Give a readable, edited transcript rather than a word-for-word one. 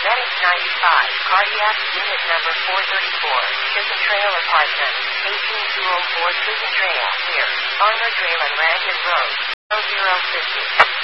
Medic 95, cardiac unit number 434, Chisholm Trail Apartment, 18204 Chisholm Trail, near Armour Trail and Landon Road, 0050.